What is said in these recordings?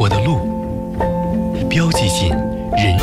活的路，标记进人。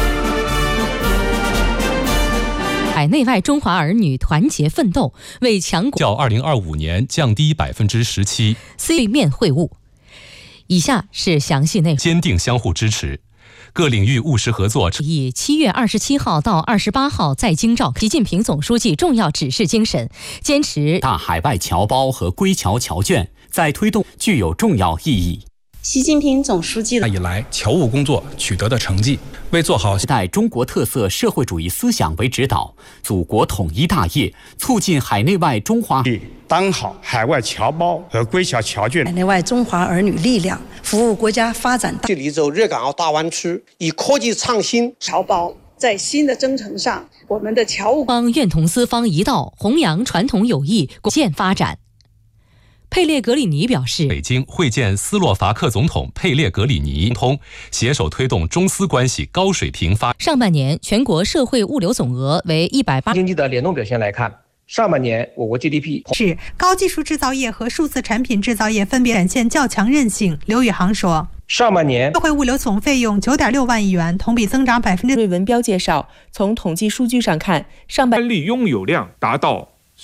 海内外中华儿女团结奋斗，为强国较2025年降低17%。 对面会晤。以下是详细内容。 坚定相互支持，各领域务实合作。 以7月27号到28号在京召开。习近平总书记重要指示精神，坚持大海外侨胞和归侨侨眷在推动具有重要意义。 习近平总书记以来侨务工作取得的成绩，为做好带中国特色社会主义思想为指导，祖国统一大业，促进海内外中华当好海外侨胞和归侨侨眷海内外中华儿女力量，服务国家发展。 立足粤港澳大湾区，以科技创新侨胞在新的征程上，我们的侨务方愿同四方一道，弘扬传统友谊，共建发展。佩列格里尼表示， 北京会见斯洛伐克总统佩列格里尼，携手推动中斯关系高水平发展。 上半年全国社会物流总额为180。 经济的联动表现来看，上半年我国 GDP 是高技术制造业和数字产品制造业分别展现较强韧性。刘宇航说， 上半年社会物流总费用9.6万亿元，同比增长%。 瑞文标介绍，从统计数据上看，上半年拥有量达到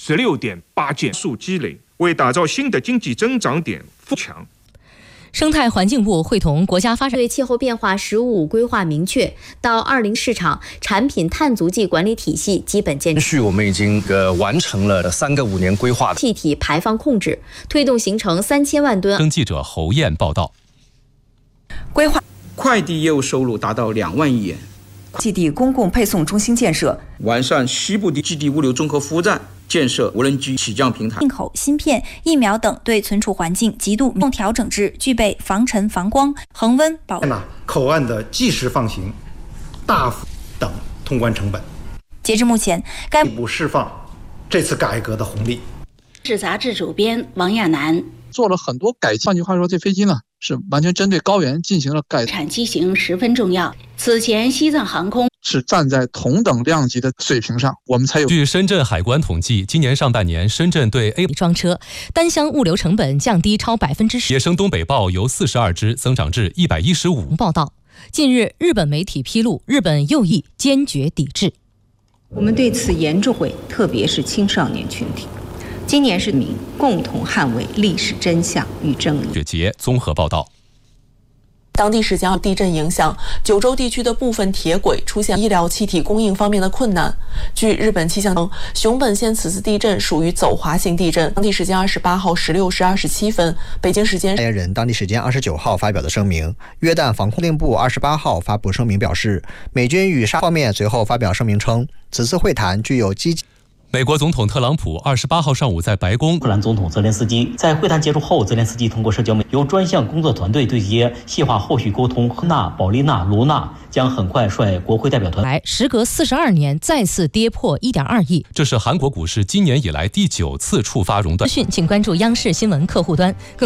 16.8件，数积累，为打造新的经济增长点富强。 生态环境部会同国家发展对气候变化15规划明确，到20市场产品碳足迹管理体系基本建成。我们已经完成了3个5年规划气体排放控制，推动形成3000万吨。 记者侯燕报道。 规划快递业务收入达到2万亿元。 基地公共配送中心建设， 完善西部基地物流综合服务站建设，无人机起降平台。 进口芯片、疫苗等对存储环境极度调整至具备防尘、防光、恒温保。 口岸的即时放行，大幅等通关成本。 截至目前，该部释放这次改革的红利。 是杂志主编王亚楠做了很多改进。换句话说，这飞机呢是完全针对高原进行了改产机型十分重要。此前西藏航空是站在同等量级的水平上，我们才有。 据深圳海关统计，今年上半年深圳对 A 装车单箱物流成本降低超10%。 野生东北豹由42只增长至115。 报道，近日日本媒体披露，日本右翼坚决抵制。 我们对此严重会，特别是青少年群体。今年是共同捍卫历史真相与正义。 雪杰综合报道。 当地时间地震影响，九州地区的部分铁轨出现医疗气体供应方面的困难。据日本气象厅，熊本县此次地震属于走滑性地震。当地时间28号16时27分，北京时间。 发言人当地时间29号发表的声明，约旦防空令部28号发布声明表示，美军与沙方面随后发表声明称，此次会谈具有积极。 美国总统特朗普28号上午在白宫， 乌克兰总统泽连斯基在会谈结束后，泽连斯基通过社交媒体由专项工作团队对接，细化后续沟通。保利娜·卢娜将很快率国会代表团。 时隔42年再次跌破1.2亿， 这是韩国股市今年以来第9次触发熔断。 请关注央视新闻客户端。